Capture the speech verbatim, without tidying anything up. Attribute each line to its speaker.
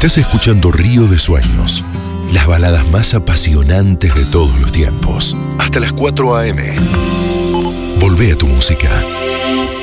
Speaker 1: Estás escuchando Río de Sueños, las baladas más apasionantes de todos los tiempos. Hasta las cuatro a eme. Volvé a tu música.